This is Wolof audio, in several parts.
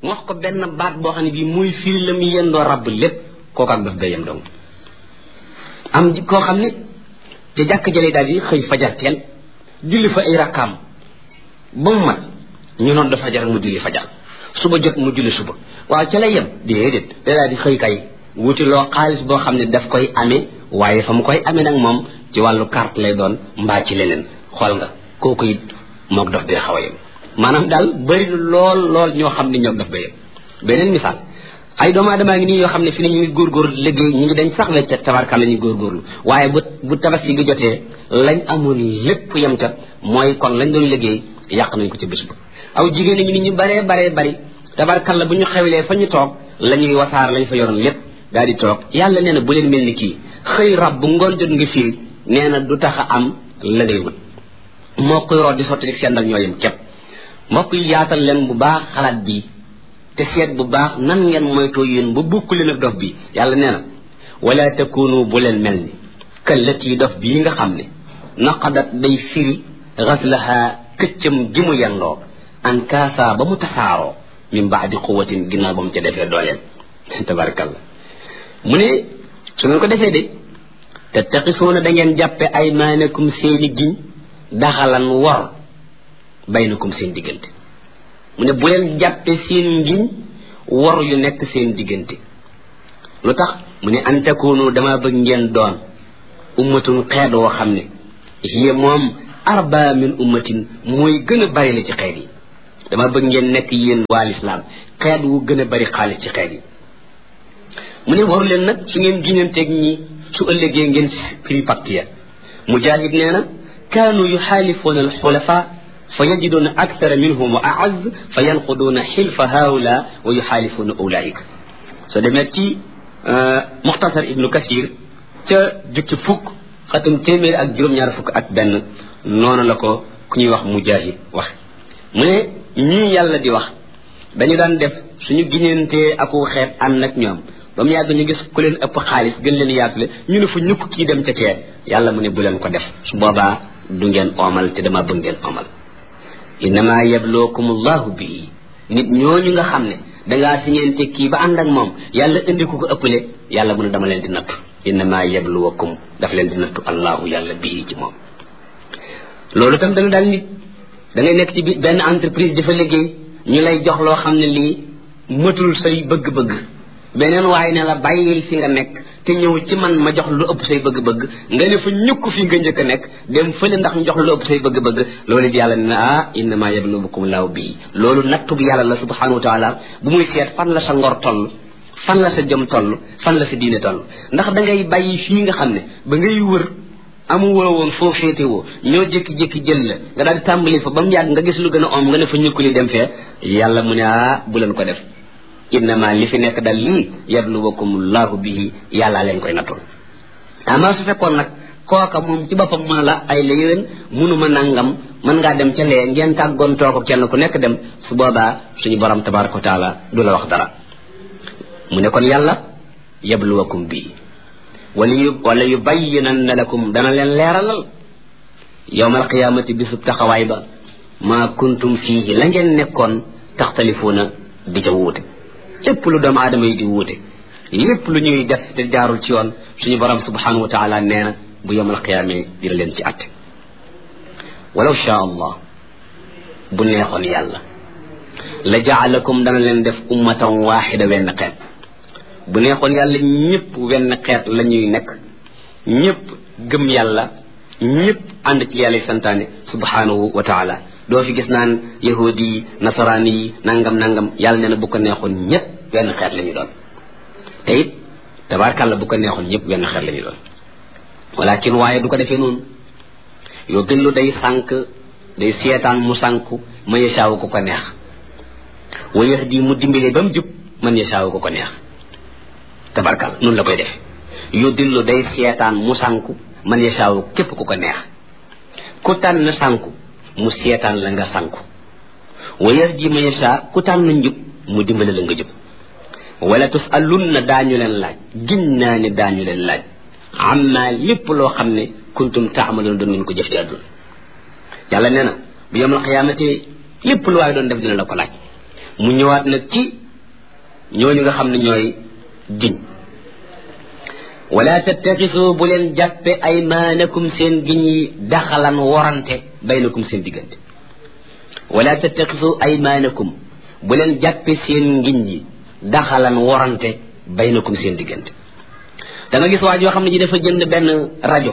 mu wax ko benn baat boo xam ne bii muy firi la mu yendoo rabb lépp kooku ak daf day yem dong am koo xam ne te jàkk jëlee daal di xëy fajar teel julli fa ay rakkaam ba mu mat ñu noon dafa fajar mu julli fajar suba jot mu julli suba waaw ca lay yem déedéet da daal di xëy kay wuti loo xaalis boo xam ne daf koy amee waaye fa mu koy amee nag moom ci wàllu carte lay doon mbaa ci leneen xool nga kooku it mook dof dee xaw a yem maanaam daal bëri lool ñoo xam ne ñoom daf ba yem beneen misaal ay doomu aadama ngi nii yoo xam ne fi ne ñu ngi góorgóorlu liggéey ñu ngi dañ sax la ca tabarkal la ñuy góorgóorlu waaye bu tabaski gi jotee lañ amoon lépp yem ca mooy kon lañ doon liggéey yàq nañ ko ci bés ba aw jigéen ñi ni ñu baree bari tabarkal la bu ñu xewlee fa ñu toog la ñuy wasaar lañ fa yoroon lépp daal di toog yàlla nee na bu leen mel ni kii xëy rab bu ngoon jot nga fii nee na du tax a am la ngay wut moo koy root di sotti seen dal ñoo yem képp mbokk yi yaatal leen bu baax xalaat bi te seet bu baax nan ngeen moytoo yéen ba bukk leen ak dof bi yàlla nee na wala takunu bu leen mel ni kallati dof bii nga xam ne naqadat day firi xaslaha këccam ji mu yendoo an kaasa ba mu tasaaroo min baadi quwatin ginnaaw ba mu ca defee dooleel tabarakallah mu ne su ngeen ko defee de te taqisuuna da ngeen jàppe aymaanakum seeni giñ daxalan wor baynakum seen diggante mu ne bu leen jàppe seen ngiñ wor yu nekk seen diggante lu tax mu ne an takunu dama bëgg ngeen doon ummatun xeet woo xam ne hiya moom arba min ummatin mooy gën a bari la ci xeet yi dama bëgg ngeen nekk yéen waa lislaam xeet wu gën a bari xaalis ci xeet yi mu ne waru leen nag su ngeen giñanteeg ñi su ëllëgee ngeen prix pacte ya mujahid nee na kaanu yuxaalifuuna alxulafa fa yajiduuna akthara minhum wa aaz fa yanquduuna xilfa haula wa yuxaalifuuna ulaika soo demee ci muxtasar ibnu kasir ca jukki fukk xatum téeméer ak juróom-ñaar fukk ak benn noonu la ko ku ñuy wax mujahid wax mu ne ñii yàlla di wax dañu daan def suñu giñantee aku xeet ànd ak ñoom ba mu yàgg ñu gis ku leen ëpp xaalis gën leen yaatule ñu ne fu ñukk kii dem ca kee yàlla mu ne bu leen ko def su boobaa du ngeen oomal te dama bëgg ngeen oomal innama yablookum allahu bii nit ñooñu nga xam ne dangaa siñeente kii ba ànd ak moom yàlla indi ku ko ëppale yàlla mu ne dama leen di nattu innama yabluwakum daf leen di nattu allahu yàlla bii ci moom loolu tam dana daal nit da ngay nekk ci benn entreprise dafa liggéey ñu lay jox loo xam ne lii mëtul say bëgg-bëgg beneen waaye ne la bàyyil fi nga nekk te ñëw ci man ma jox lu ëpp say bëgg-bëgg nga ne fa ñukk fi nga njëkk a nekk dem fële ndax ñu jox lu ëpp say bëgg-bëgg loolu di yàlla ne ah innama yabluwakum laaw bii loolu nattu bi yàlla la subhanahu wa taala bu muy seet fan la sa ngor toll fan la sa jëm toll fan la sa diine toll ndax da ngay bàyyi fii nga xam ne ba ngay wër amu woon foo féete woo ñoo jékki-jékki jël la nga daal di tàmbali fa ba mu yàgg nga gis lu gën a om nga ne fa ñukk li dem fee yàlla mu ne ah bu leen ko def innama li fi nekk dal lii yabluwakumullahu bihi yàllaa leen koy nattul ama su fekkoon nag kooka moom ci boppam mën la ay la yéwén munuma nangam mën ngaa dem ca lee ngeen tàggoon tooko kenn ku nekk dem su boobaa suñu borom tabaraka wa taala du la wax dara mu ne kon yàlla yabluwakum bihi wala yubayyinanna lakum dana leen leeralal yawmal qiyaamati bisub taxawaay ba maa kuntum fiihi la ngeen nekkoon taxtalifuuna di ca wuute lépp lu doomu aadama yi di wuute lépp lu ñuy def te jaarul ci yoon suñu borom subhanahu wa taala nee na bu yawmal qiyaamee dina leen ci atte walaw shaa allah bu neexoon yàlla la jaalakum dana leen def ummatan waaxida wenn xeet bu neexoon yàlla ñëpp wenn xeet la ñuy nekk ñëpp gëm yàlla ñëpp ànd ci yàlla santaane subhanahu wa taala doo fi gis naan yahudi yi nasaraani yi nangam yàlla nee na bu ko neexoon ñëpp wenn xeet la ñu doon te it tabaarkàlla bu ko neexoon ñëpp wenn xeet la ñu doon walakin waaye du ko defee noonu yoo gëllu day sànk day seetaan mu sànku man yashaawu ko neex wa yahdi mu dimbale ba mu jub man yashaawu ko neex tabaarkàlla noonu la koy def yoo dillu day seetaan mu sànku man yashaawu képp ku ko neex ku tànn sànku mu seetaan la nga sànku wa yahdi man yashaa ku tànn njub mu dimbale la nga jub wala tusalunna daañu leen laaj giñ naa ne daañu leen laaj amma lépp loo xam ne kuntum taamaloon doon ngeen ko jëf ci àdduna yàlla nee na bu yawmal qiyaamati lépp lu waaye doon def dina la ko laaj mu ñëwaat nag ci ñooñu nga xam ne ñooy giñ wala tattaxisu bu leen jàppe aymaanakum seen giñ yi daxalan warante baynakum seen diggante wala tattaxisu aymaanakum bu leen jàppe seen ngiñ yi daxalan warante baynakum seen diggante da nga gis waa joo xam ne ji dafa jënd benn rajo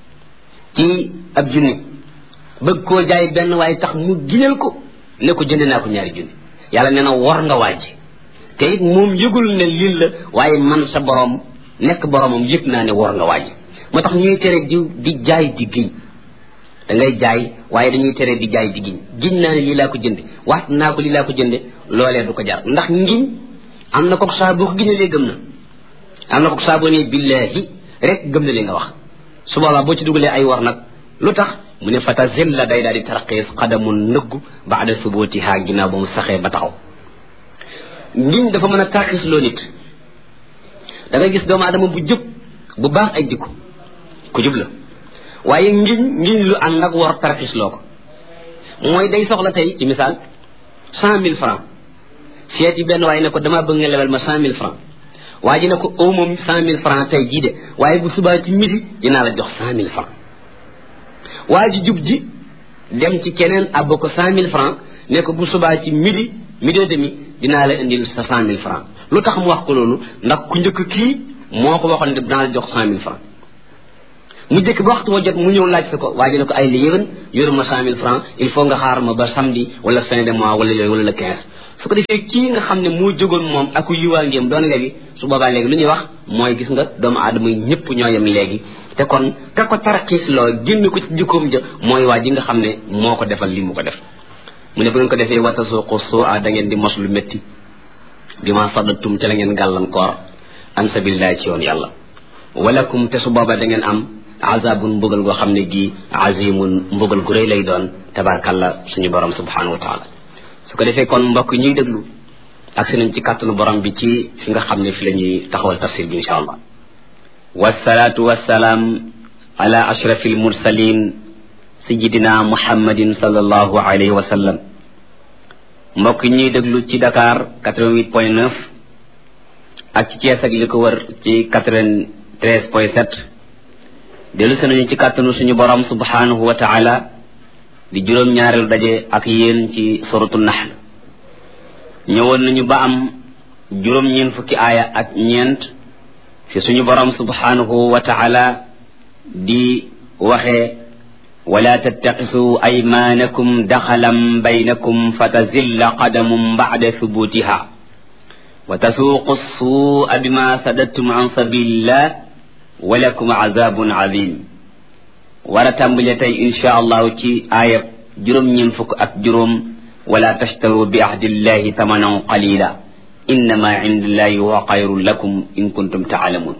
ci ab junni bëgg koo jaay benn waaye tax mu giñal ko ne ko jënd naa ko ñaari junni yàlla nee na war nga waaji te it moom yëgul ne lii la waaye man sa borom nekk boromam yëg naa ne war nga waaji moo tax ñuy tere di jaay di giñ da ngay jaay waaye dañuy tere di jaay di giñ naa ne lii laa ko jënde waat naa ko lii laa ko jënde loolee du ko jar ndax ngiñ am na ko saa boo ko giñalee gëm na am na ko saa boo ne billahi rek gëm na li nga wax su boobaa boo ci dugalee ay war nag lu tax mu ne fata zil la day daal di tarqiis xadamun nëggu baada subutiha ginnaaw ba mu saxee ba taxaw ngiñ dafa mën a tarqiis loo nit da ngay gis doomu aadama bu jub bu baax ay jikko ku jub la waaye ngiñ lu ànd ak war tarqiis loo ko mooy day soxla tey ci misaal 100,000 francs seeti benn waaye ne ko damaa bëgg nga lebal ma 100,000 francs waa ji ne ko au moom 100,000 francs tey jii de waaye bu subaa ci midi dinaa la jox 100,000 francs waa ji jub ji dem ci keneen abba ko 100,000 francs ne ko bu subaa ci midi et demi dinaa la indil sa 100,000 francs lu tax mu wax ko loolu ndax ku njëkk kii moo ko waxoon ne dinaa la jox 100,000 francs mu jëkk ba waxtu wa jot mu ñëw laaj sa ko waa ji ne ko ay li yéwén yoru ma 100,000 francs il faut nga xaar ma ba samedi wala fin de mois wala yooyu wala le 15 su ko defee kii nga xam ne moo jógoon moom aku yiwaa ngéem doon léegi su boobaa léegi lu ñuy wax mooy gis nga doomu aadama ñëpp ñoo yem léegi te kon ka ko tarxiis loo génn ko ci jikkoom ja mooy waa ji nga xam ne moo ko defal li mu ko def mu ne bu ngeen ko defee watasuuqu suu'a da ngeen di mos lu métti bi ma saddatum ca la ngeen gàllankoor an sabilillahi ci yoon yàlla walakum te su boobaa da ngeen am azabun mbugal goo xam ne gi azimun mbugal gu rëy lay doon tabarkalla suñu borom subhanahu wa taala su ko defee kon mbokk ñuy déglu ak si nañ ci kàttanu borom bi ci fi nga xam ne fi la ñuy taxawal tafsir bi insha allah wasalaatu wasalaam ala ashrafil mursalin sayidina muhammadin sallallahu alayhi wa sallam mbokk ñuy déglu ci Dakar 88.9 ak ci Thiès ak li ko wër ci 93.7 dellu se nañu ci kàttanu suñu borom subhanahu wa taala di juróom-ñaareelu daje ak yéen ci suratu nahl ñëwoon nañu ba am juróom-ñeen fukki aaya ak ñeent fi suñu borom subhanahu wa taala di waxee wala tattaqisu aymanakum daxalan baynakum fatazilla qadamum ba'da thubutiha wa tasuuqu suu'a bima sadattum an sabilillah walakum azabun azim war a tàmbale tey insha allahu ci aayab juróom-ñeen fukk ak juróom wala tashtaru bi ahdillahi tamanan qalila innama indallahi huwa xayrun lakum in kuntum taalamun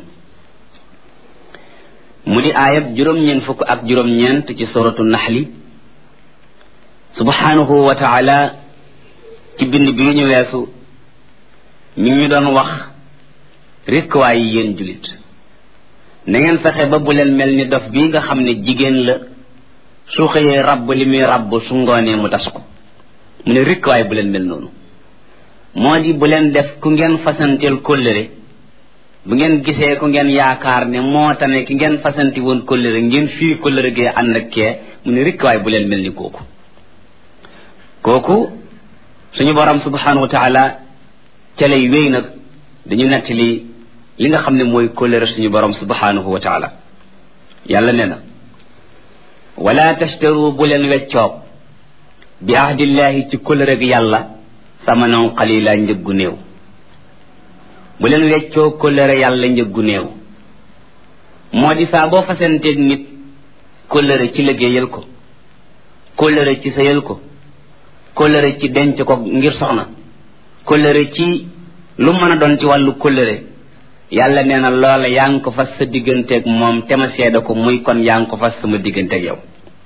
mu di aayab juróom-ñeen fukk ak juróom-ñeent ci suratu naxli subhanahu wa taala ci bind bi ñu weesu mi ngi ñu doon wax rekk waaye yéen julit na ngeen fexe ba bu leen mel ni dof bii nga xam ne jigéen la su xëyee rabb li muy rabb su ngoonee mu tas ko mu ne rekk waaye bu leen mel noonu moo di bu leen def ku ngeen fasanteel kóllëre bu ngeen gisee ku ngeen yaakaar ne moo tane ki ngeen fasanti woon kóllëre ngeen fii kóllëre gee ànd ak kee mu ne rekk waaye bu leen mel ni kooku suñu borom subhanahu wa taala ca lay wéy nag dañu nettali li nga xam ne mooy kóllëre suñu borom subhanahu wa taala yàlla nee na wala tashtaru bu leen weccoo bi ahdillahi ci kóllëre gi yàlla samanan qalila njëggu néew bu leen weccoo kóllëre yàlla njëggu néew moo di saa boo fasanteeg nit kóllëre ci liggéeyal ko kóllëre ci sëyal ko kóllëre ci denc ko ngir soxna kóllëre ci lu mën a doon ci wàllu kóllëre yàlla nee na loola yaa ngi ko fas sa digganteeg moom te ma seeda ko muy kon yaa ngi ko fas sama digganteeg yow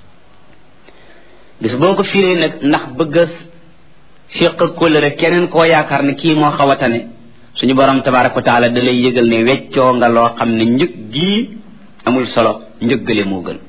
bis boo ko firee nag ndax bëgg a fiq kóllëre keneen koo yaakaar ne kii moo xaw a tane suñu borom tabaraka wa taala da lay yëgal ne weccoo nga loo xam ne njëg gii amul solo njëggale moo gën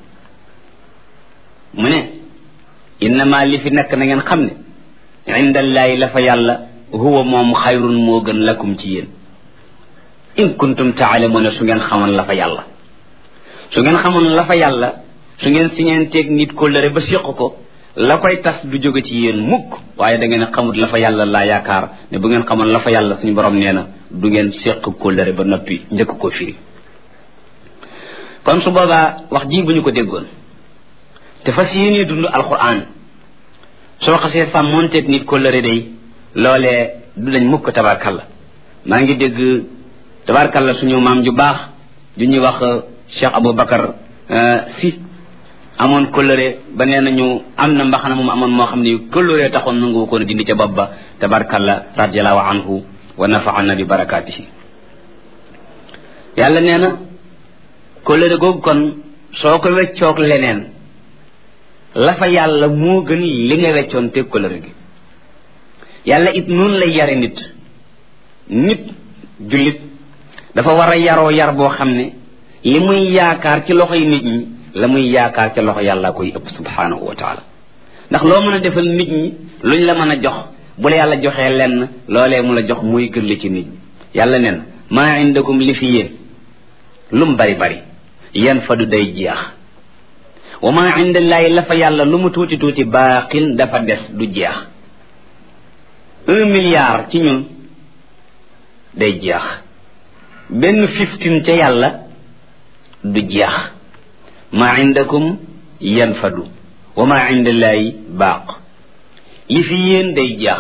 mu ne innama li fi nekk na ngeen xam ne indallaahi la fa yàlla huwa moom xayrun moo gën lakum ci yéen in kuntum taalamuuna su ngeen xamoon la fa yàlla su ngeen xamoon la fa yàlla su ngeen siñeenteeg nit kóllëre ba séq ko la koy tas du jóge ci yéen mukk waaye da ngeen a xamut la fa yàlla laa yaakaar ne bu ngeen xamoon la fa yàlla suñu borom nee na du ngeen séq kóllëre ba noppi njëkk koo firi kon su boobaa wax ji bu ñu ko déggoon te fas yéenee dund alquran soo xasee sàmmoonteeg nit kóllëre day loolee du dañ mukk tabarkalla maa ngi dégg tabarkalla suñu maam ju baax ju ñuy wax Cheikh Aboubacar si amoon kóllëre ba nee nañu am na mbaxana moom amoon moo xam ne kóllëre taxoon nangu ko dindi ca bopp ba tabarkalla radiallahu anhu wa nafaana bi barakaatihi yàlla nee na kóllëre googu kon soo ko weccoog leneen la fa yàlla moo gën li nga weccoon teg kóllëre gi yàlla it noonu lay yare nit jullit dafa war a yaroo yar boo xam ne li muy yaakaar ci loxoy nit ñi la muy yaakaar ca loxo yàlla koy ëpp subhanahu wa taala ndax loo mën a defal nit ñi luñ la mën a jox bu la yàlla joxee lenn loolee mu la jox muy gën li ci nit ñi yàlla nen maa indakum li fi yéen lu mu bari bari yan fadu day jeex wa maa indallaahi la fa yàlla lu mu tuuti tuuti baaqin dafa des du jeex 1 milliard ci ñun day jeex benn 15 ca yàlla du jeex maa indakum yanfadu wa maa indallaahi baaq li fi yéen day jeex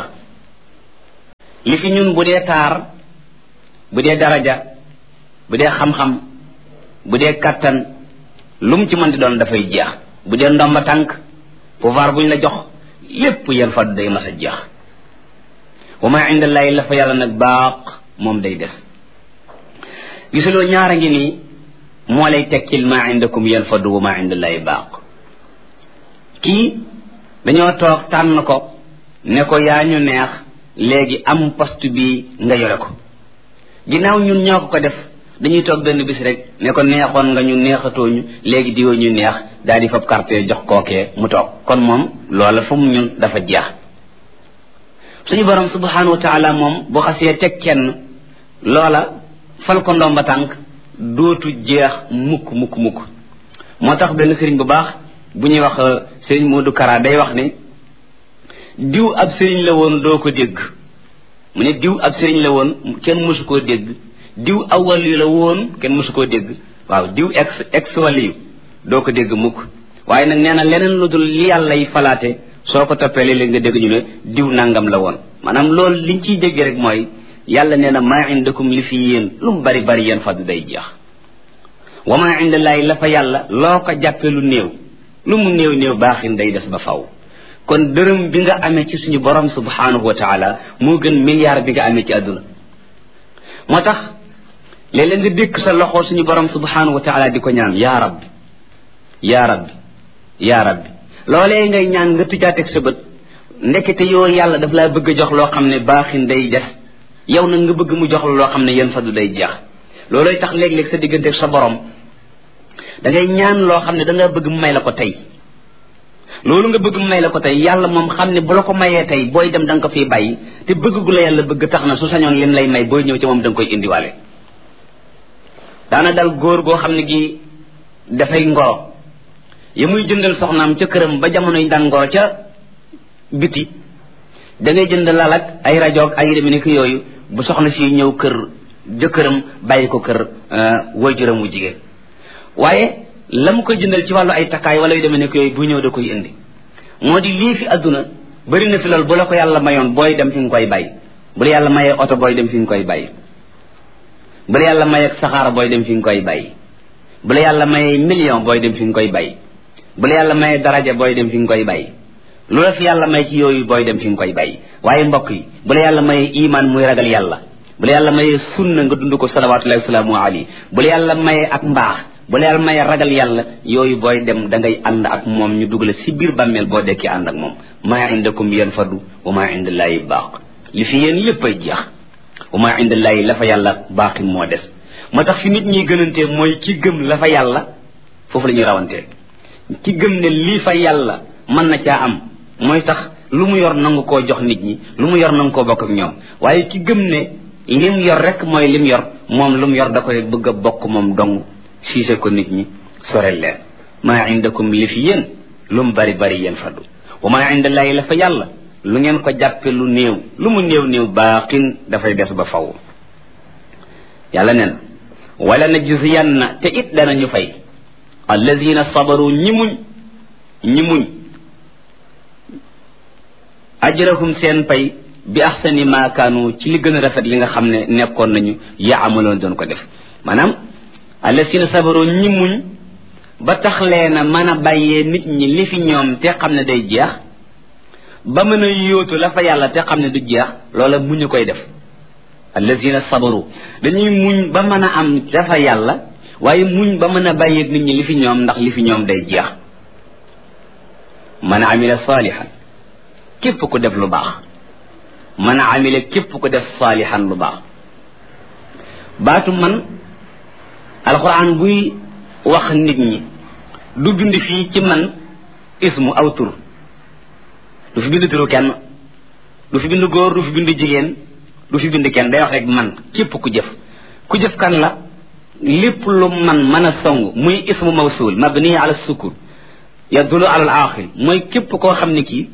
li fi ñun bu dee taar bu dee daraja bu dee xam-xam bu dee kattan lu mu ci mën di doon dafay jeex bu dee ndomba tànk pouvoir bu ñu la jox lépp yanfadu day mas a jeex wa maa indallaahi la fa yàlla nag baaq moom day des gisuloo ñaara ngi nii moo lay tekkil maa indakum yanfadu wa maa indallaahi baaq kii dañoo toog tànn ko ne ko yaa ñu neex léegi am poste bi nga yore ko ginnaaw ñun ñoo ko def dañuy toog benn bis rek ne ko neexoon nga ñu neexatooñu léegi diwa ñu neex daal di fab carte jox kookee mu toog kon moom loola fa mu ñun dafa jeex suñu borom subhanahu wa taala moom bu xasee teg kenn loola fal ko ndomba tànk dootu jeex mukk mukk mukk moo tax benn sëriñ bu baax bu ñuy wax sëriñ Modou Kara day wax ne diw ab sëriñ la woon doo ko dégg mu ne diw ab sëriñ la woon kenn mësu koo dégg diw aw waliyu la woon kenn mësu koo dégg waaw diw ex waliyu doo ko dégg mukk waaye nag nee na leneen lu dul li yàlla yi falaate soo ko toppee léeg-léeg nga dégg ñu ne diw nangam la woon maanaam loolu liñ ciy dégg rek mooy yàlla nee na maa indakum li fi yéen lu mu bari bari yéen fadu day jeex wa maa indallaahi la fa yàlla loo ko jàppee lu néew lu mu néew néew baaxin day des ba faw kon dërëm bi nga amee ci suñu borom subhanahu wa taala moo gën milliard bi nga amee ci àdduna moo tax léeg-léeg nga dékk sa loxo suñu borom subhanahu wa taala di ko ñaan yaa rabbi yaa rabbi yaa rabbi loolee ngay ñaan nga tujaateeg sa bët ndekete yoo yàlla daf laa bëgg a jox loo xam ne baaxin day des yow nag nga bëgg mu jox la loo xam ne yéen fadu day jeex loolooy tax léeg-léeg sa digganteeg sa borom da ngay ñaan loo xam ne da nga bëgg mu may la ko tey loolu nga bëgg mu may la ko tey yàlla moom xam ne bu la ko mayee tey booy dem da nga ko fii bàyyi te bëgg gu la yàlla bëgg tax na su sañoon lim lay may booy ñëw ci moom da nga koy indiwaale daana dal góor goo xam ne gi dafay ngoro ya muy jëndal soxnaam ca këram ba jamono yi daan ngoro ca biti da ngay jënd lal ak ay rajo ak ay demee ni yooyu bu soxna si ñëw kër jëkkëram bàyyi ko kër waajuram wu jigéen waaye la mu koy jëndal ci wàllu ay takkaay wala yu demee ne yooyu bu ñëw da koy indi moo di lii fi àdduna bëri na fi loolu bu la ko yàlla mayoon booy dem fi nga koy bàyyi bu la yàlla mayee oto booy dem fi nga koy bàyyi bu la yàlla mayee saxaara booy dem fi nga koy bàyyi bu la yàlla mayee million booy dem fi nga koy bàyyi bu la yàlla mayee daraja booy dem fi nga koy bàyyi lu la fi yàlla may ci yooyu booy dem fi nga koy bàyyi waaye mbokk yi bu la yàlla mayee iman muy ragal yàlla bu la yàlla mayee sunna nga dund ko salawatullahi wasalaamu alayhi bu la yàlla mayee ak mbaax bu la yàlla mayee ragal yàlla yooyu booy dem da ngay ànd ak moom ñu dugal si biir bàmmeel boo dekkee ànd ak moom maa indakum yanfadu wa maa indallaahi baaq li fi yéen lépp ay jeex wa maa indallaahi la fa yàlla baaqi moo des moo tax fi nit ñi gënantee mooy ki gëm la fa yàlla foofu la ñuy rawantee ki gëm ne lii fa yàlla mën na caa am mooy tax lu mu yor nangu koo jox nit ñi lu mu yor nangu koo bokk ak ñoom waaye ki gëm ne lim yor rek mooy lim yor moom lu mu yor da koy bëgg a bokk moom dong siise ko nit ñi sorel leen maa indakum li fi yéen lu mu bari bari yéen faddu wa maa indallaahi la fa yàlla lu ngeen ko jàppe lu néew lu mu néew néew baaqin dafay des ba faw yàlla nee na wala najziyanna te it danañu fay alladina sabaru ñi muñ ajrahum seen pay bi ahsani ma kaanu ci li gën a rafet li nga xam ne nekkoon nañu yaamaloon doon ko def maanaam alladina sabaru ñi muñ ba tax leen a mën a bàyyee nit ñi li fi ñoom te xam ne day jeex ba mën a yóotu la fa yàlla te xam ne du jeex loola muñu koy def alladina sabaru dañuy muñ ba mën a am dafa yàlla waaye muñ ba mën a bàyyeeg nit ñi li fi ñoom ndax li fi ñoom day jeex man amila saalihan képp ku def lu baax man amila képp ku def saalihan lu baax baatu man alquran buy wax nit ñi du bind fii ci man ismu aw tur du fi bind turu kenn du fi bind góor du fi bind jigéen du fi bind kenn day wax rek man képp ku jëf kan la lépp lu man mën a song muy ismu mawsul mabni ala sukun yadulu ala al axir mooy képp koo xam ne kii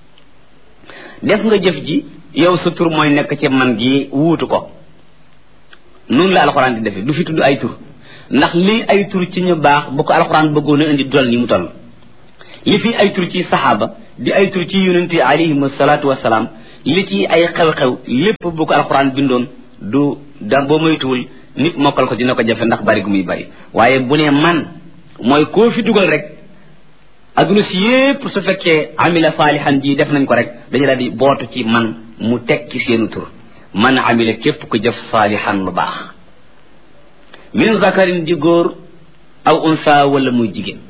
def nga jëf ji yow sa tur mooy nekk ci man gi wuutu ko noonu la alxuraan di defe du fi tudd ay tur ndax lii ay tur ci ñu baax bu ko alxuraan bëggoon a indi dol ni mu toll li fi ay tur ci saxaaba di ay tur ci yonent yi alayhim salaatu wasalaam li ci ay xew-xew lépp bu ko alxuraan bindoon du da boo moytuwul nit mokkal ko dina ko jafe ndax bari gu muy bari waaye bu ne man mooy koo fi dugal rek adduna si yépp su fekkee amila saalihan ji def nañ ko rek dañu daal di bootu ci man mu teg ci seenu tur man amila képp ku jëf saalihan lu baax min zakarin di góor aw unsa wala muy jigéen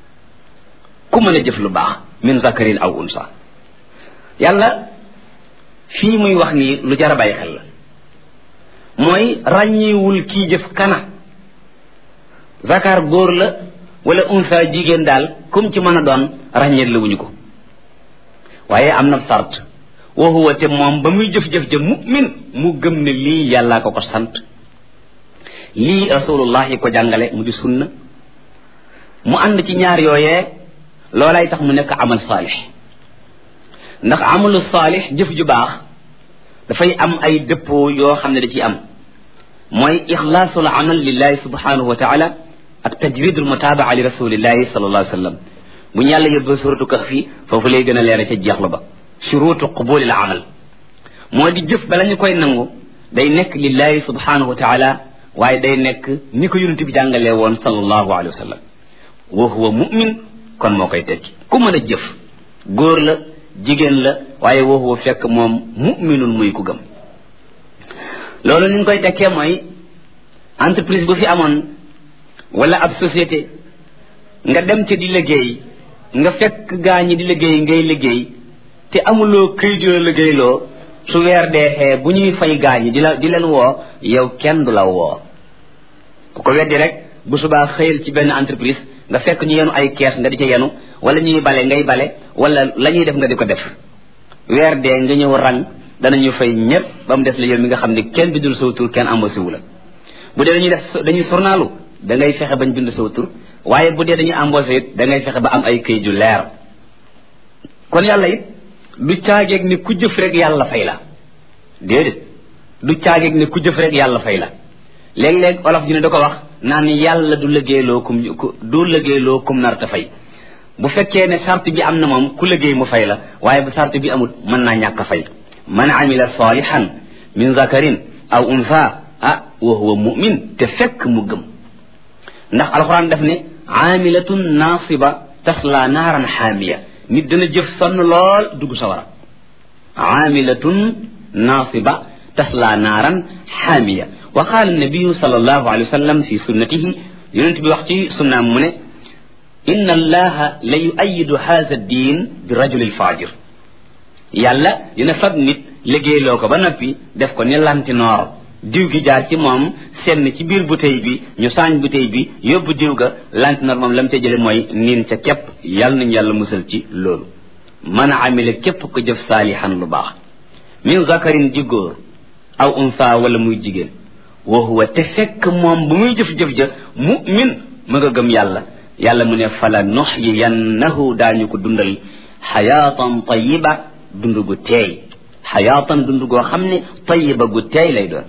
ku mën a jëf lu baax min zakarin aw unsa yàlla fii muy wax nii lu jar a bàyyi xel la mooy ràññiwul kii jëf kana zakar góor la wala unsa jigéen daal comme ci mën a doon ràññeet la wuñu ko waaye am na sart wa huwa te moom ba muy jëf-jëf ja mu'min mu gëm ne lii yàllaa ko sant lii rasulullah yi ko jàngale mu di sunna mu ànd ci ñaar yooyee loolay tax mu nekk amal saalix ndax amalu saalix jëf ju baax dafay am ay dëppoo yoo xam ne da ciy am mooy ixlaasul amal lillahi subhanahu wa taala ak tajridul mutaabaa li rasulillahi sallallahu alayhi wa sallam bu ñu yàlla yóbbu suratu Kahfi foofu lay gën a leere ca jeexlu ba shurutu qubulil amal moo di jëf bala ñu koy nangu day nekk lillahi subhanahu wa taala waaye day nekk ni ko yonent bi jàngalee woon sallallahu alayhi wa sallam wa huwa mu'min kon moo koy tekki ku mën a jëf góor la jigéen la waaye wa huwa fekk moom mu'minun muy ku gëm loolu ni ñu koy tekkee mooy entreprise bu fi amoon wala ab société nga dem ca di liggéey nga fekk gaa ñi di liggéey ngay liggéey te amuloo këyit yoo liggéeyloo su weer deexee bu ñuy fay gaa ñi di leen woo yow kenn du la woo ku ko weddi rek bu subaa xëyal ci benn entreprise nga fekk ñu yenu ay kees nga di ca yenu wala ñuy bale ngay bale wala la ñuy def nga di ko def weer dee nga ñëw rang danañu fay ñëpp ba mu des la yow mi nga xam ne kenn bindul saw tur kenn embauché wu la bu dee dañuy journalu da ngay fexe bañ bind saw tur waaye bu dee dañuy embauché it da ngay fexe ba am ay këyit yu leer kon yàlla it du caageeg ni ku jëf rek yàlla fay la déedéet du caageeg ni ku jëf rek yàlla fay la léeg-léeg olof ji ne da ko wax naan yàlla du liggéeyloo kum nar ta fay bu fekkee ne charte bi am na moom ku liggéey mu fay la waaye bu charte bi amut mën naa ñàkk a fay man amila salihan min zakarin aw unsa wa huwa mu'min te fekk mu gëm ndax alxuraan daf ne aamilatun naasiba tasla naaran xaamiya nit dana jëf sonn lool dugg sawara aamilatun naasiba tasla naaran xaamiya wa qaala nabiyu sallallahu alayhi wa sallam fi sunnatihi yonent bi wax ci sunnaam mu ne inna allaha la yuayidu haza diin bi rajulil fajir yàlla dina fab nit liggéeyloo ko ba noppi def ko ni lanti noor diw gi jaar ci moom senn ci biir bouteille bi ñu saañ bouteille bi yóbbu diw ga lanti noor moom la mu ca jële mooy niin ca képp yàlla nañu yàlla musal ci loolu man amila képp ko jëf saalihan lu baax min zakarin ji góor aw unsa wala muy jigéen wa huwa te fekk moom bu muy jëf-jëf ja mu'min ma nga gëm yàlla yàlla mu ne fala nuxyiyannahu daañu ko dundal xayaatan tayiba dund gu teey xayaatan dund goo xam ne tayiba gu teey lay doon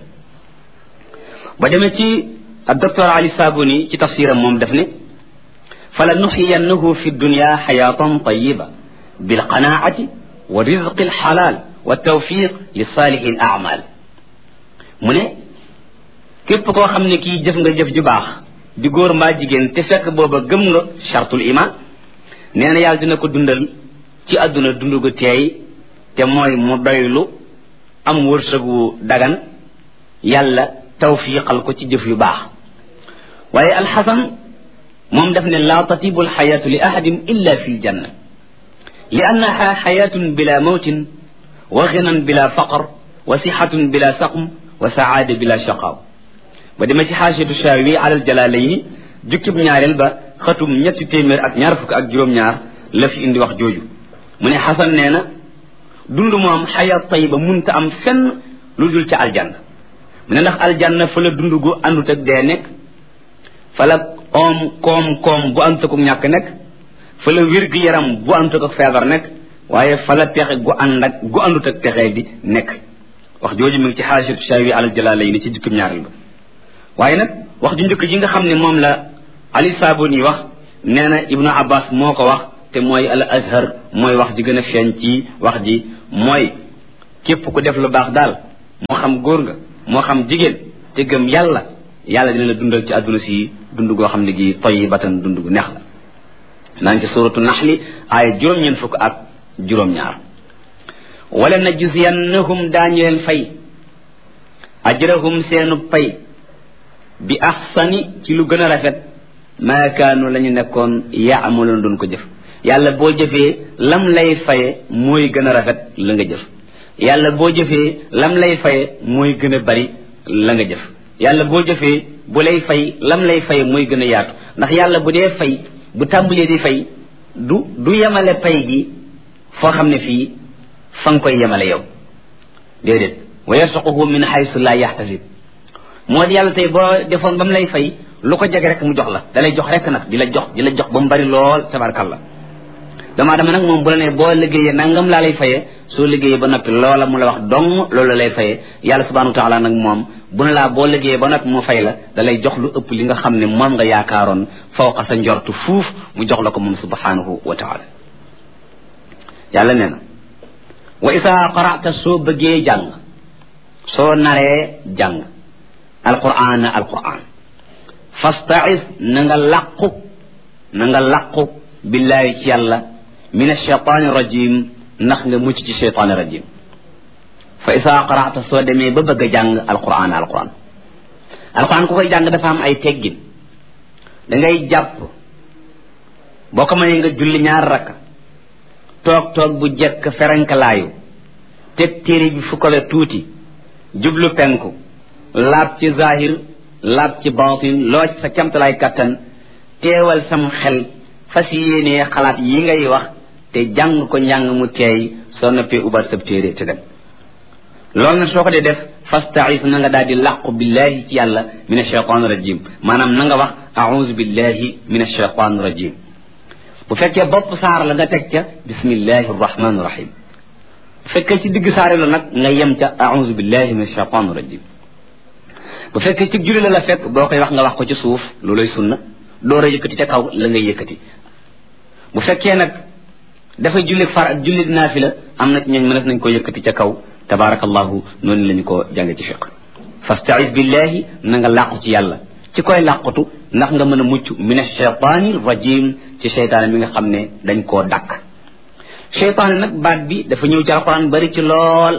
ba demee ci docteur Ali Sabuni ci tafsiram moom def ne fala nuxyiyannahu fi dunya xayaatan tayiba bilqanaati wa rizqi alxalaal wa tawfiq li saalihi al amal mu ne képp koo xam ne kii jëf nga jëf ju baax di góor mbaa jigéen te fekk booba gëm nga chartul iman nee na yàlla dina ko dundal ci àdduna dund gu teey te mooy mu doylu am wërsëgu dagan yàlla tawfiqal ko ci jëf yu baax waaye alxasan moom daf ne laa tatibu alxayaatu li ahadin illa fi ljanna li annaha xayaatun bila mawtin wa ginan bila faqr wa sixatun bila saqm wa saada bila shaqaaw ba demee ci xaasiyatu shaawi alal jalaalayni jukkib ñaareel ba xatum ñetti téeméer ak ñaar fukk ak juróom-ñaar la fi indi wax jooju mu ne xasan nee na dund moom xayaat tayiba munta am fenn lu dul ca aljanna mu ne ndax aljanna fa la dund gu àndut ak dee nekk fa la koom bu àndut ak ñàkk nekk fa la wér-gu-yaram bu àndut ak feebar nekk waaye fa la texe gu àndut ak texee di nekk wax jooju mi ngi ci xaasiyatu shaawi alal jalaalayni ci jukkib ñaareel ba waaye nag wax ju njëkk ji nga xam ne moom la Ali Sabuni wax nee na Ibnu Abbas moo ko wax te mooy al azhar mooy wax ji gën a feeñ ci wax ji mooy képp ku def lu baax daal moo xam góor nga moo xam jigéen te gëm yàlla yàlla dina la dundal ci àdduna si dund goo xam ne gi tayyibatan dund gu neex la naa ngi ci suratu naxli aaya juróom-ñeent fukk ak juróom-ñaar wala najziyannahum daañu leen fay ajrahum seenu pay bi axsani ci lu gën a rafet maa kaanu la ñu nekkoon yaamaloon doon ko jëf yàlla boo jëfee lam lay faye mooy gën a rafet la nga jëf yàlla boo jëfee lam lay faye mooy gën a bari la nga jëf yàlla boo jëfee bu lay fay lam lay faye mooy gën a yaatu ndax yàlla bu dee fay bu tàmbalee di fay du yemale pay gi foo xam ne fii fa nga koy yemale yow déedéet wa yarsuquhu min haysu la yahtasib moo di yàlla tey boo defoon ba mu lay fay lu ko jege rek mu jox la da lay jox rek nag di la jox ba mu bari lool tabarkalla dama nag moom bu la ne boo liggéeyee nangam laa lay fayee soo liggéeyee ba noppi loola mu la wax dong loolu lay fayee yàlla subhanahu wa taala nag moom bu ne laa boo liggéeyee ba noppi mu fay la da lay jox lu ëpp li nga xam ne moom nga yaakaaroon fawqa sa njortu fuuf mu jox la ko moom subhanahu wa taala yàlla nee na wa isa qara'ta soo bëggee jàng soo naree jàng alquran fasta'iz na nga laqu billaahi ci yàlla min ash-shaytaani rajim ndax nga mucc ci shaytaani rajim fa isa qara'ta soo demee ba bëgg a jàng alquran ku koy jàng dafa am ay teggin da ngay jàpp boo ko mënee nga julli ñaar rakka toog bu jekk ferenkalaayu teg téere bi fu kowe tuuti jublu penku laab ci zahir laab ci baatin loo ci sa kemtalaay kattan teewal sam xel fas yéenee xalaat yi ngay wax te jàng ko njàng mu teey soo noppee ubal sab téere te dem loolu nag soo ko dee def fasta'iz na nga daal di làqu billahi ci yàlla min ash-shaytan rajim maanaam na nga wax a'udhu billahi min ash-shaytan rajim bu fekkee bopp saar la nga teg ca bismillahi arrahmani irrahim bu fekkee ci digg saare la nag nga yem ca a'udhu billahi min ash-shaytan rajim bu fekkee ci julli la fekk boo koy wax nga wax ko ci suuf looloy sunna door a yëkkati ca kaw la ngay yëkkati bu fekkee nag dafa julli naafila am na ci ñooñ mënees nañ ko yëkkati ca kaw tabarakallahu noonu lañu ko jànge ci fiq fasta'iz billahi na nga làqu ci yàlla ci koy làqutu ndax nga mën a mucc min ash-shaytaani rajim ci seytaane mi nga xam ne dañ koo dàkk seytaane nag baat bi dafa ñëw ci alquran bari ci lool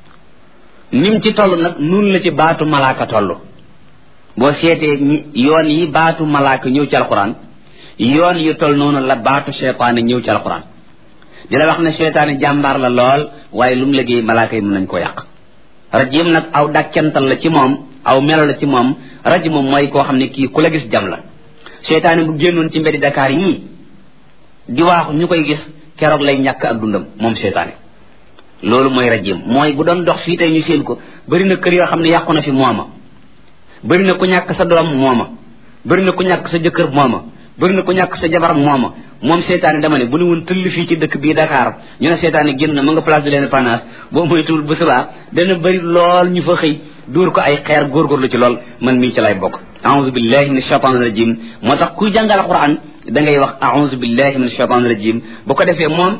nim ci toll nag nun la ci baatu malaaka toll boo seetee yoon yi baatu malaaka ñëw ci alquran yoon yu toll noonu la baatu seytaane ñëw ci alquran di la wax ne seytaane jàmbaar la lool waaye lu mu liggéey malaaka yi mën nañ koo yàq rajim nag aw dàkkental la ci moom aw melo la ci moom rajim moom mooy koo xam ne kii ku la gis jam la seytaane bu génnoon ci mbeddi Dakar yii di waaxu ñu koy gis keroog lay ñàkk ak dundam moom seytaane loolu mooy rajim mooy bu doon dox fii tey ñu seen ko bëri na kër yoo xam ne yàqu na fi mooma bëri na ku ñàkk sa doom mooma bëri na ku ñàkk sa jëkkër mooma bëri na ku ñàkk sa jabar mooma moom seytaane dama ne bu ne woon tëll fii ci dëkk bii Dakar ñu ne seytaane génn na ma nga place de l'Indépendance boo moytuwul bu subaa dana bëri lool ñu fa xëy dóor ko ay xeer góorgóorlu ci lool man mii ci lay bokk a'udhu billahi minash shaitanir rajim moo tax kuy jàngal alquran da ngay wax a'udhu billahi minash shaitanir rajim bu ko defee moom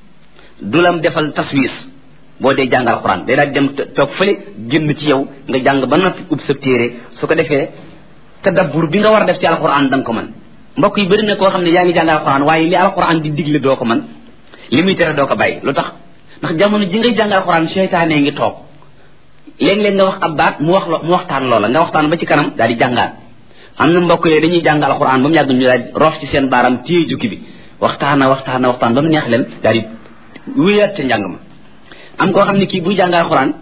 du lam defal taswis boo dee jàngal alquran day daal dem toog fële génn ci yow nga jàng ba noppi ub sa téere su ko defee tadabbur bi nga war a def ci alquran da nga ko mën mbokk yi bëri na koo xam ne yaa ngi jàng alquran waaye li alquran di digle doo ko mën li muy tere doo ko bàyyi lu tax ndax jamono ji ngay jàng alquran seytaane ngi toog léeg-léeg nga wax ab baat mu waxtaan loola nga waxtaan ba ci kanam daal di jàngaat am na mbokk yooyu dañuy jàng alquran ba mu yàgg ñu daal di roof ci seen baaram téye jukki bi waxtaan ba mu neex leen daal di wéyaat ca njàng ma am koo xam ne kii buy jàng alquran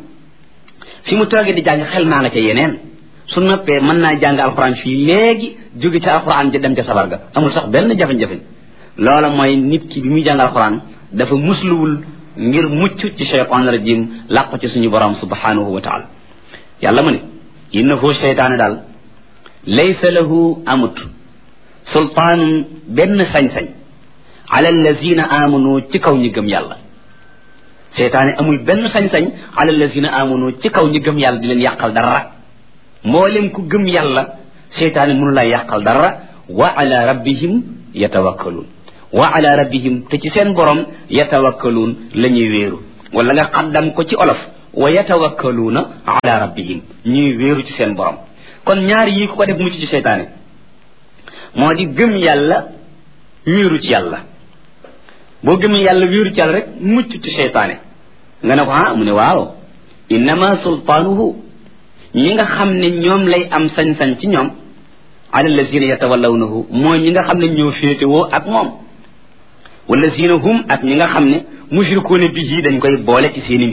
fi mu toogee di jàng xel maa nga ca yeneen su noppee mën naa jàng alquran fii léegi jóge ca alquran ja dem ca sabar ga amul sax benn jafe-jafe loola mooy nit ki bi muy jàng alquran dafa musluwul ngir mucc ci shaytaan rajim làqu ci suñu borom subhanahu wa taala yàlla mu ne innahu shaytaane daal laysa lahu amut sultaanun benn sañ-sañ ala allazina amanu ci kaw ñi gëm yàlla seytaane amul benn sañ-sañ ala allazina amanu ci kaw ñi gëm yàlla di leen yàqal dara mboolem ku gëm yàlla seytaane mënu laa yàqal dara wa ala rabbihim yatawakkaluun wa ala rabbihim te ci seen borom yatawakkaluun la ñuy wéeru wala nga xaddam ko ci olof wa yatawakkaluuna ala rabbihim ñuy wéeru ci seen borom kon ñaar yi ku ko def mucc ci seytaane moo di gëm yàlla wéeru ci yàlla boo gëmee yàlla wéeru ci yàlla rek mucc ci seytaane nga ne ko mu ne waaw innama sultaanuhu ñi nga xam ne ñoom lay am sañ-sañ ci ñoom ala allazina yatawallawnahu mooy ñi nga xam ne ñoo féetewoo ak moom wallazina hum ak ñi nga xam ne mushrikuuna bihi dañ koy boole ci seeni